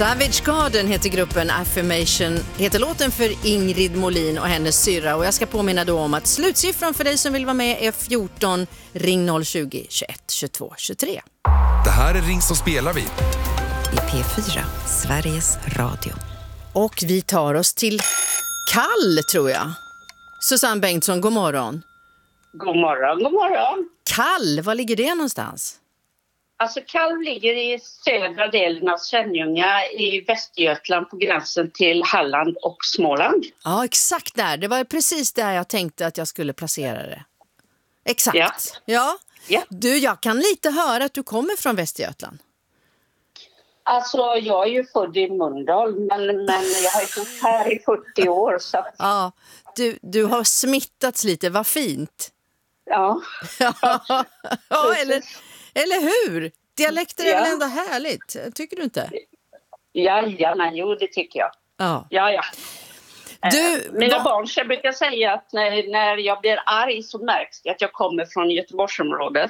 Savage Garden heter gruppen, Affirmation heter låten för Ingrid Molin och hennes syrra. Och jag ska påminna då om att slutsiffran för dig som vill vara med är 14. Ring 020 21 22 23. Det här är Ring så spelar vi. I P4, Sveriges Radio. Och vi tar oss till Kall, tror jag. Susanne Bengtsson, god morgon. God morgon, god morgon. Kall, var ligger det någonstans? Alltså Kall ligger i södra delen av Svenljunga i Västergötland på gränsen till Halland och Småland. Ja, exakt där. Det var precis där jag tänkte att jag skulle placera det. Exakt. Ja. Du, jag kan lite höra att du kommer från Västergötland. Alltså jag är ju född i Mölndal men jag har ju bott här i 40 år. Så att... Ja, du har smittats lite, vad fint. Ja. Ja, eller hur? Dialekter är väl ändå härligt, tycker du inte? Jajamän, jo det tycker jag. Ja. Mina barn brukar säga att när jag blir arg så märks det att jag kommer från Göteborgsområdet.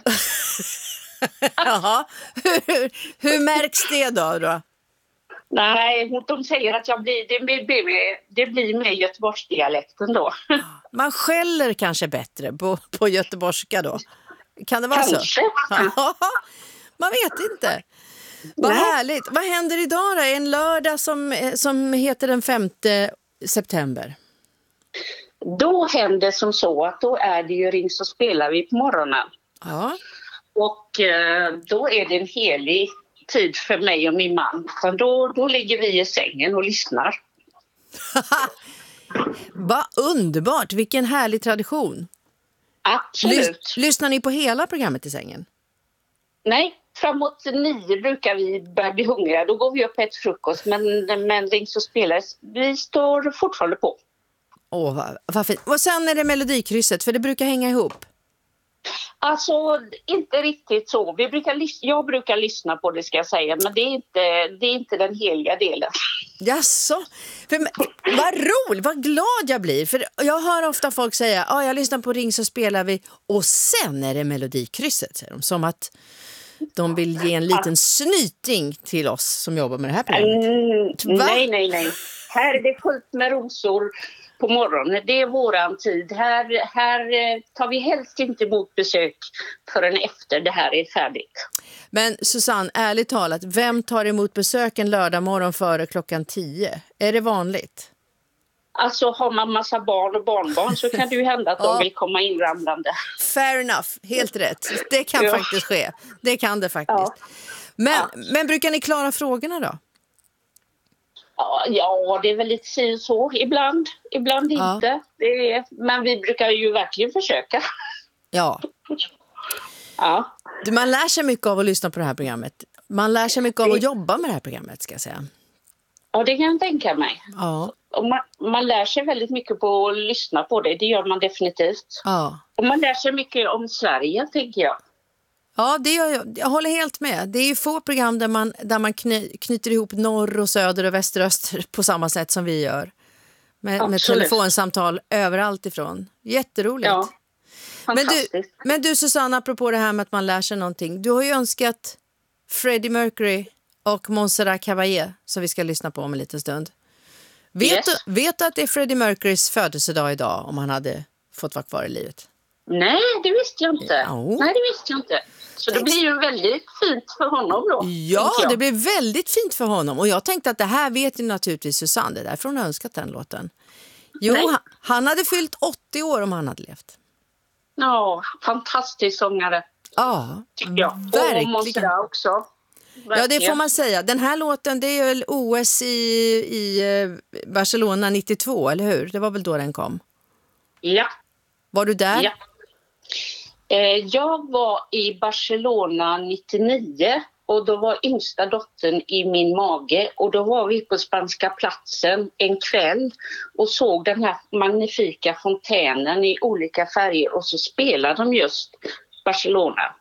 Jaha, hur märks det då? Nej, de säger att det blir med göteborgsdialekten då. Man skäller kanske bättre på göteborgska då. Kan det vara kanske. Så? Ja, man vet inte. Vad härligt. Vad händer idag då? En lördag som heter den 5 september. Då händer som så att då är det ju Ring så spelar vi på morgonen. Ja. Och då är det en helig tid för mig och min man. För då ligger vi i sängen och lyssnar. Vad underbart, vilken härlig tradition. Absolut. Lyssnar ni på hela programmet i sängen? Nej, framåt 9 brukar vi börja bli hungriga. Då går vi upp och äter frukost. Men Ring så spelar vi står fortfarande på. Vad fint. Och sen är det melodikrysset, för det brukar hänga ihop. Alltså, inte riktigt så. Jag brukar lyssna på det, ska jag säga. Men det är inte den heliga delen. Jaså? Vad roligt, vad glad jag blir. För jag hör ofta folk säga, jag lyssnar på Ring så spelar vi. Och sen är det melodikrysset, säger de. Som att de vill ge en liten snyting till oss som jobbar med det här programmet. Nej. Här är det fullt med rosor på morgonen. Det är våran tid. Här tar vi helst inte emot besök förrän efter det här är färdigt. Men Susanne, ärligt talat, vem tar emot besök en lördag morgon före klockan 10? Är det vanligt? Alltså har man massa barn och barnbarn så kan det ju hända att de vill komma inramlande. Fair enough, helt rätt. Det kan faktiskt ske. Det kan det faktiskt. Men brukar ni klara frågorna då? Ja, det är väl lite så ibland inte. Men vi brukar ju verkligen försöka. Ja. Man lär sig mycket av att lyssna på det här programmet. Man lär sig mycket av att jobba med det här programmet, ska jag säga. Ja, det kan jag tänka mig. Ja. Och man lär sig väldigt mycket på att lyssna på det. Det gör man definitivt. Ja. Och man lär sig mycket om Sverige, tänker jag. Ja, det gör jag. Jag håller helt med. Det är ju få program där man knyter ihop norr och söder och väster och öster på samma sätt som vi gör. Med telefonsamtal överallt ifrån. Jätteroligt. Ja, fantastiskt. Men du Susanne, apropå det här med att man lär sig någonting. Du har ju önskat Freddie Mercury och Montserrat Caballé som vi ska lyssna på om en liten stund. Vet du att det är Freddie Mercurys födelsedag idag om han hade fått vara kvar i livet? Nej, det visste jag inte. Så det blir ju väldigt fint för honom då. Ja, det blir väldigt fint för honom. Och jag tänkte att det här vet ju naturligtvis Susanne. Det är därför hon har önskat den låten. Jo, han hade fyllt 80 år om han hade levt. Ja, fantastisk sångare. Ja, tycker jag. verkligen. Och Montserrat också. Verkligen. Ja, det får man säga. Den här låten, det är väl OS i Barcelona 92, eller hur? Det var väl då den kom? Ja. Var du där? Ja. Jag var i Barcelona 99 och då var yngsta dottern i min mage och då var vi på Spanska platsen en kväll och såg den här magnifika fontänen i olika färger och så spelade de just Barcelona.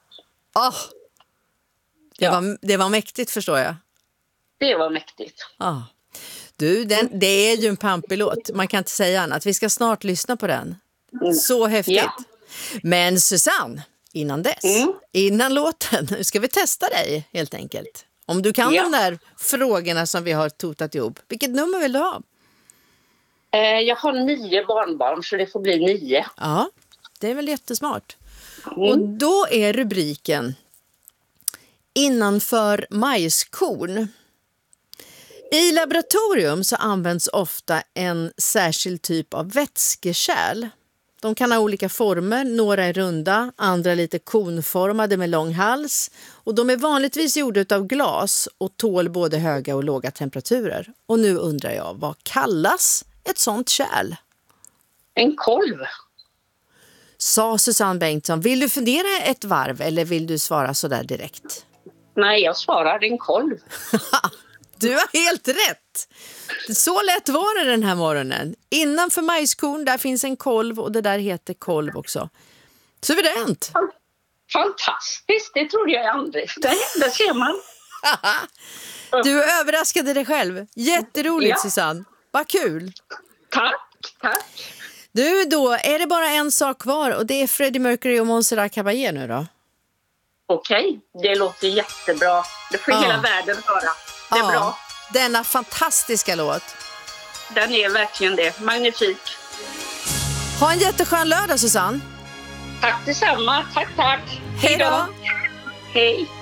Det var mäktigt, förstår jag. Det var mäktigt. Du, det är ju en pampig låt. Man kan inte säga annat. Vi ska snart lyssna på den. Så häftigt. Ja. Men Susanne, innan dess, innan låten, nu ska vi testa dig helt enkelt. Om du kan Ja. de där frågorna som vi har totat ihop. Vilket nummer vill du ha? Jag har 9 barnbarn så det får bli 9. Ja, det är väl jättesmart. Och då är rubriken Innanför majskorn. I laboratorium så används ofta en särskild typ av vätskekärl. De kan ha olika former, några är runda, andra lite konformade med lång hals. Och de är vanligtvis gjorda av glas och tål både höga och låga temperaturer. Och nu undrar jag, vad kallas ett sånt kärl? En kolv. Sa Susanne Bengtsson. Vill du fundera ett varv eller vill du svara så där direkt? Nej, jag svarar en kolv. Du har helt rätt. Så lätt var det den här morgonen. Innanför majskorn där finns en kolv och det där heter kolv också. Suveränt. Fantastiskt, det trodde jag aldrig. Där ser man. Du överraskade dig själv. Jätteroligt Ja. Susanne. Vad kul. Tack. Du, då är det bara en sak kvar och det är Freddie Mercury och Montserrat Caballé nu då. Okej, det låter jättebra. Det får hela världen höra. Det är bra. Denna fantastiska låt. Den är verkligen det. Magnifik. Ha en jätteskön lördag Susanne. Tack detsamma. Tack. Hej då. Hej.